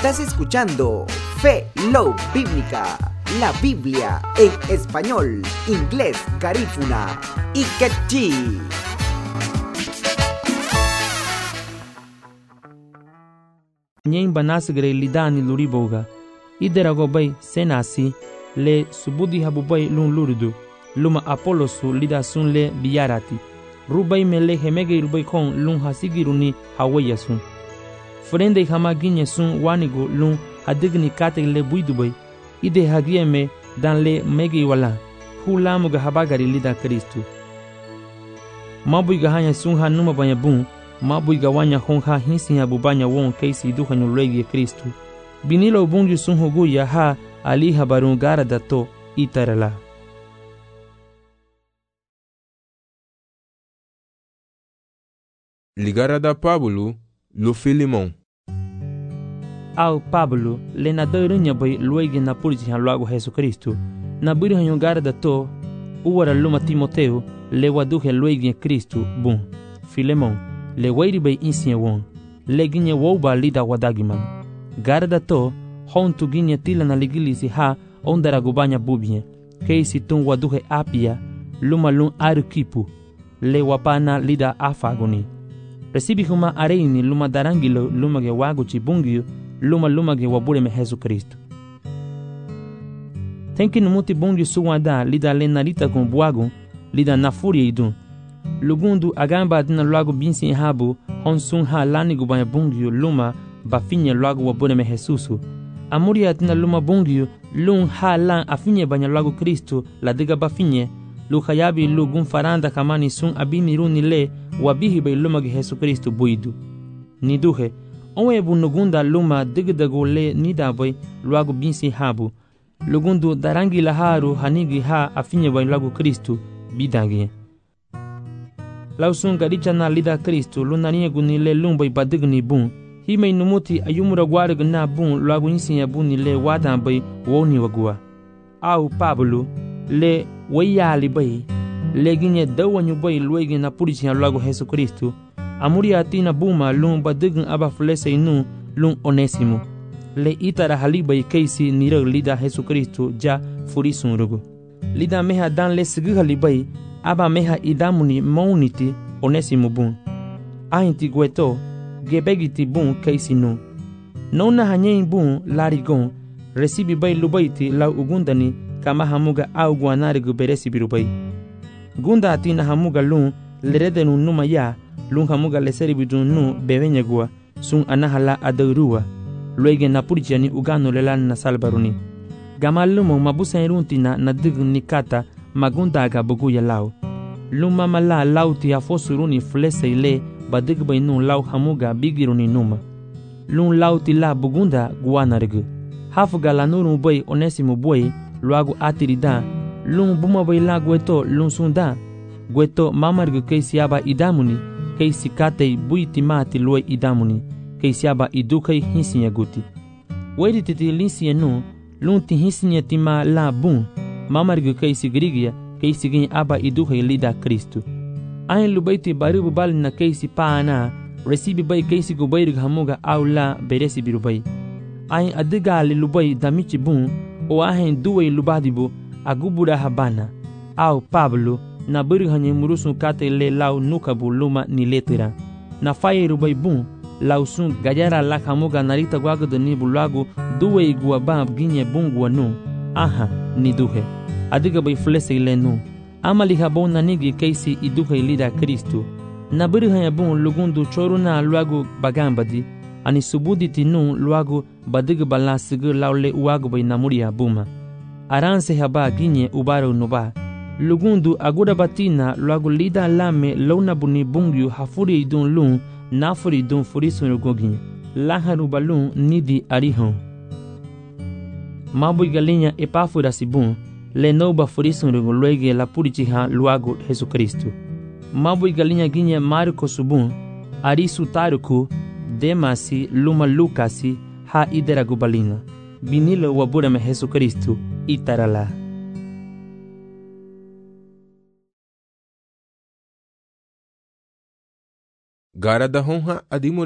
Estás escuchando Fe Love Bíblica, la Biblia en español, inglés, garífuna y quechí. Nyen banasgre lidani luriboga. Iderago bay senasi le subudi habubay lun luridu. Luma Apolosu lida sun le biyarati. Rubay mele hemege rubay kon lun hasigiruni hawayasun. Frende hama ginye sun wanigo lun hadigni kate le buidubay. Ide hagieme dan le mege wala. Hulamuga habagari lida Kristu. Mabuiga hanya sun hanuma banya bun. Mabuiga wanya honha hinsi habubanya won keisi duhanyo lege Kristu. Binilo bungi sun huguya ha ali habarun gara dato itarala. Ligara da Pablo lo Filimon. Ao Pablo le na dărunya bai luege na purici han luago Jesu Kristu. Na buri han gara dato uwara luma Timoteo le waduhe luege Kristu bun. Filemon le wairi bai insinya won. Le ginye woba lida wadagiman. Gara dato hon tu ginye tila na ligilisi ha ondara gubanya bubie. Keisi tun waduhe apia luma lun arukipu. Le wapana lida afagoni. Recibi huma areini luma darangilo luma ge wago chibungio luma ge wabure me Jesu Kristo. Tenki numuti bungio suwada lida lenarita con buago lida na furia idun. Lugundu agamba adina luago binsi habu hon sun ha lani gubanya bungio luma bafinye luago wabure me Jesusu. Amuria adina luma bungio lun ha lan afinye banya luago Kristo la diga bafinye. Lukayabi lugun faranda kamani sun abini runi le wabihi bay lumagi Jesu Kristo buidu. Niduhe, onwe bu nugunda luma digdago le nidabay luago binsi habu. Lugundu darangi laharu hanigi ha afinye bay luago Kristo bidangi. Lausun garicha na lida Kristo lunaniye guni le lumbay badigni bun. Himay numuti ayumura gwarig na bun luago insinya buni le wadan bay woni wagua. Au Pablo le wayali bay le ginye dawanyu bay luege na purici han luago Jesu Kristu. Amuri atina buma lun badign aba flese inu lun Onesimo. Le itara halibay keisi nirag lida Jesu Kristu ja furisun rugo. Lida meha dan le sigi halibay aba meha idamuni mauniti Onesimo bun. Ahinti gweto gebegiti bun keisi nu. Nona hanyein bun larigon recibi bay lubayti lau ugundani kama hamuga au guanarigu beresi birubay. Gunda atina hamuga lun lerede nun numa ya lun hamuga leseri bidun nu bevenya gua sun anahala adurua luege na purjani ugano lelan na salbaruni. Gamalumo mabusa iruntina na dig nikata magunda aga buguya lau. Luma mala lauti afosuruni flese ile badig bay nun lau hamuga bigiruni numa. Lun lauti la bugunda guanarigu. Hafuga la nuru bay Onesimo boy luago atirida lun buma bay la gweto lun sunda gweto mamargu keisi aba idamuni keisi katei buiti mati lue idamuni keisi aba idukei hinsinya guti wedi titi linsinya nu lun ti hinsinya tima la bun mamargu keisi grigia keisi gin aba idukei lida Kristu. Ain lubaiti baribu bali na keisi paana recibi bay keisi gubayrig hamuga au la beresi birubay. Ain adigali lubay damichi bun o ahen duwe lubadibu agubura habana. Au Pablo na biri hanye murusun kate le lau nukabu luma ni letira. Na faye rubay bun lau sun gajara la hamuga narita guagado ni bulago duwe igua bab ginye bungua nu. Aha ni duhe. Adiga bay flese ile nu. Amali habon na nigi keisi iduhe lida Kristu. Na biri hanye bun lugundu choruna luago bagambadi. Ani subuditi nu luago badig bala sigur laule uago bay namuria buma. Aranse haba ginye ubaro nuba. Lugundu agura batina luago lida lame launa buni bungyu hafuri idun lun nafuri idun furisun rugoginye. Laharu balun nidi arihon. Mabu galinha epafura sibun le noba furisun rugo luege la purici ha luago Jesu Kristu. Mabu galinha ginye Marco subun arisu taruku Demasi luma Lukasi ha idera gubalina. Binilo wabura me Jesu Kristu itarala. Gara da honha adimu